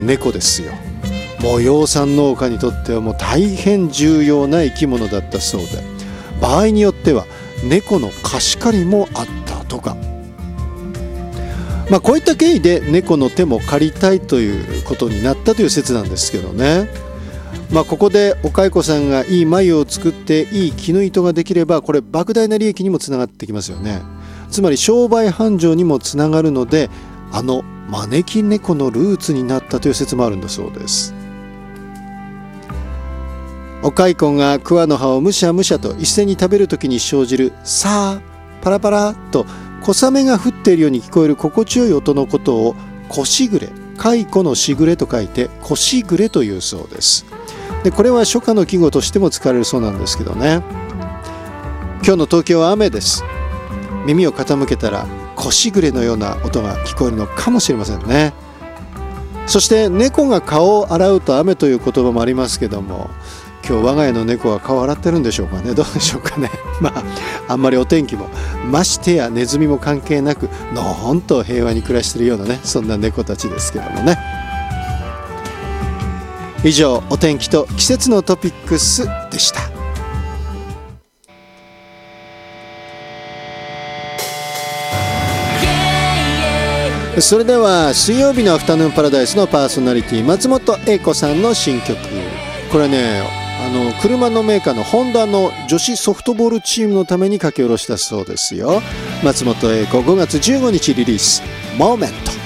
猫ですよ。もう養蚕農家にとってはもう大変重要な生き物だったそうで、場合によっては猫の貸し借りもあったとか。こういった経緯で猫の手も借りたいということになったという説なんですけどね。ここでお蚕さんがいい繭を作っていい絹糸ができれば、これ莫大な利益にもつながってきますよね。つまり商売繁盛にもつながるので、招き猫のルーツになったという説もあるんだそうです。お蚕が桑の葉をむしゃむしゃと一斉に食べるときに生じるさあパラパラと小雨が降っているように聞こえる心地よい音のことをこしぐれ、蚕のしぐれと書いてこしぐれというそうです。でこれは初夏の季語としても使われるそうなんですけどね。今日の東京は雨です。耳を傾けたらこしぐれのような音が聞こえるのかもしれませんね。そして猫が顔を洗うと雨という言葉もありますけども、今日我が家の猫は顔を洗ってるんでしょうかね。どうでしょうかね。あんまりお天気もましてやネズミも関係なくのほんと平和に暮らしているようなね、そんな猫たちですけどもね。以上、お天気と季節のトピックスでした。それでは水曜日のアフタヌーンパラダイスのパーソナリティ松本英子さんの新曲、これね、車のメーカーのホンダの女子ソフトボールチームのために書き下ろしたそうですよ。松本英子5月15日リリース、モーメント。